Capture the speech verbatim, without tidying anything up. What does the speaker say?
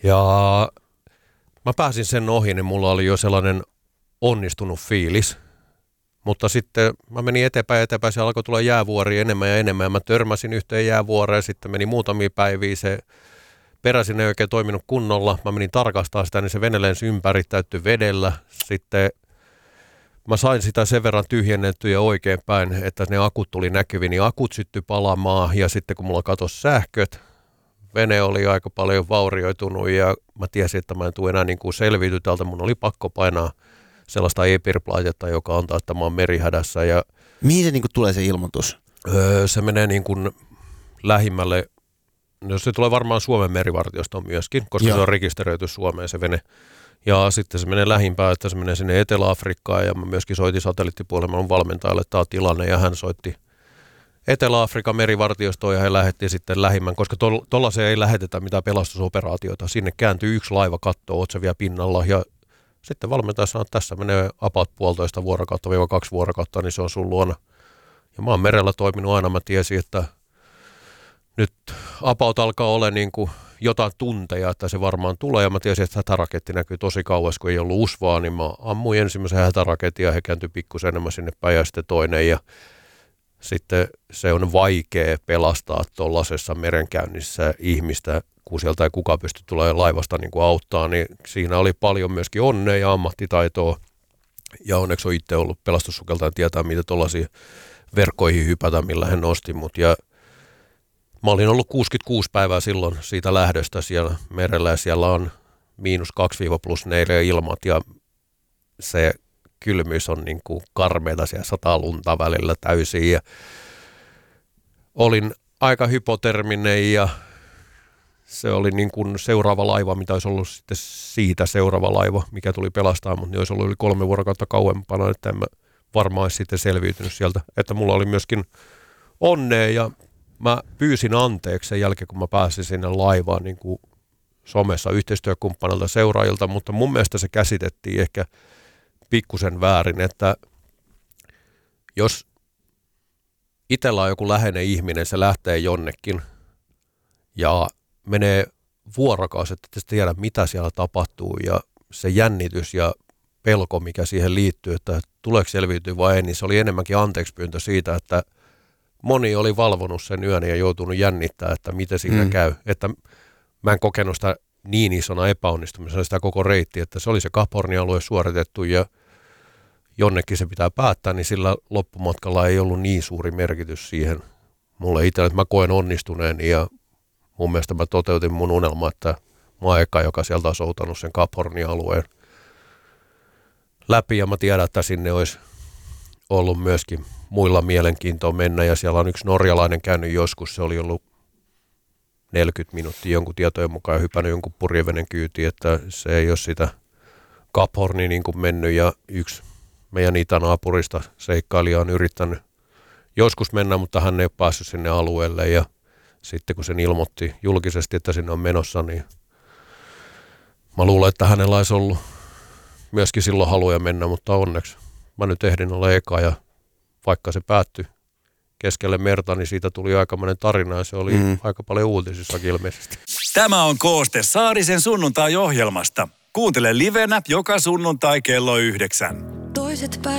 Ja mä pääsin sen ohi, niin mulla oli jo sellainen onnistunut fiilis. Mutta sitten mä menin eteenpäin eteenpäin, se alkoi tulla jäävuoria enemmän ja enemmän. Mä törmäsin yhteen jäävuoreen, sitten meni muutamia päiviä, se peräsin ei oikein toiminut kunnolla. Mä menin tarkastamaan sitä, niin se vene lensi ympäri, täyttyi vedellä. Sitten mä sain sitä sen verran tyhjennettyä oikein päin, että ne akut tuli näkyviin, niin akut syttyi palamaan. Ja sitten kun mulla katosi sähköt, vene oli aika paljon vaurioitunut ja mä tiesin, että mä en tule enää niin kuin selviyty tältä. Mun oli pakko painaa sellaista e-pirplaitetta, joka antaa, että mä oon merihädässä. Ja mihin se niin kuin tulee se ilmoitus? Öö, se menee niin kuin lähimmälle, no se tulee varmaan Suomen merivartiostoon myöskin, koska Joo. se on rekisteröity Suomeen se vene. Ja sitten se menee lähimpään, että se menee sinne Etelä-Afrikkaan ja mä myöskin soitin satelliittipuolella mun valmentajalle, että tämä on tilanne ja hän soitti Etelä-Afrikan merivartiostoon ja he lähetti sitten lähimmän, koska tuolla se ei lähetetä mitään pelastusoperaatioita. Sinne kääntyy yksi laiva kattoon, oot se vielä pinnalla ja sitten valmentaja sanoo, että tässä menee about puolitoista vuorokautta, viiva kaksi vuorokautta, niin se on sun luona. Ja mä oon merellä toiminut aina, mä tiesin, että nyt about alkaa olla niin kuin jotain tunteja, että se varmaan tulee. Ja mä tiesin, että hätäraketti näkyy tosi kauas, kun ei ollut usvaa, niin mä ammuin ensimmäisen hätäraketin ja he kääntyi pikkusen enemmän sinne päin ja sitten toinen. Ja sitten se on vaikea pelastaa tuollaisessa merenkäynnissä ihmistä, kun sieltä ei kukaan pysty tulemaan laivasta niin kuin auttaa, niin siinä oli paljon myöskin onnea ja ammattitaitoa. Ja onneksi on itse ollut pelastussukeltaja tietää, mitä tuollaisia verkkoihin hypätä, millä hän nosti mut. Ja mä olin ollut kuusikymmentäkuusi päivää silloin siitä lähdöstä siellä merellä ja siellä on miinus kaksi plus neljä ilmat ja se kylmyys on niin kuin karmeita siellä sataa lunta välillä täysin ja olin aika hypoterminen ja se oli niin kuin seuraava laiva, mitä olisi ollut sitten siitä seuraava laiva, mikä tuli pelastaa, mutta ne olisi ollut yli kolme vuorokautta kauempana, että en mä varmaan olisi sitten selviytynyt sieltä. Että mulla oli myöskin onnea ja mä pyysin anteeksi sen jälkeen, kun mä pääsin sinne laivaan niin kuin somessa yhteistyökumppanilta seuraajilta, mutta mun mielestä se käsitettiin ehkä pikkusen väärin, että jos itsellä on joku läheinen ihminen, se lähtee jonnekin ja menee vuorokausi, että et tiedä mitä siellä tapahtuu ja se jännitys ja pelko, mikä siihen liittyy, että tuleeko selviytyä vai ei, niin se oli enemmänkin anteekspyyntö siitä, että moni oli valvonut sen yön ja joutunut jännittää, että miten siinä mm. käy. Että mä en kokenut sitä niin isona epäonnistumisena sitä koko reittiä, että se oli se Cap Horn-alue suoritettu ja jonnekin se pitää päättää, niin sillä loppumatkalla ei ollut niin suuri merkitys siihen mulle itselle, että mä koen onnistuneen ja mun mielestä mä toteutin mun unelma, että mä oon eka, joka sieltä on soutanut sen Cap Horn-alueen läpi ja mä tiedän, että sinne olisi ollut myöskin muilla mielenkiintoa mennä ja siellä on yksi norjalainen käynyt joskus, se oli ollut neljäkymmentä minuuttia jonkun tietojen mukaan ja hypännyt jonkun purjevenen kyytiin, että se ei ole sitä Cap Hornia niin kuin mennyt ja yksi meidän itänaapurista seikkailija on yrittänyt joskus mennä, mutta hän ei ole päässyt sinne alueelle ja sitten kun sen ilmoitti julkisesti, että sinne on menossa, niin mä luulen, että hänellä olisi ollut myöskin silloin haluja mennä, mutta onneksi mä nyt ehdin olla eka ja vaikka se päättyi keskelle merta, niin siitä tuli aikamoinen tarina ja se oli mm. aika paljon uutisissakin ilmeisesti. Tämä on kooste Saarisen sunnuntai-ohjelmasta. Kuuntele livenä joka sunnuntai kello yhdeksän. Toiset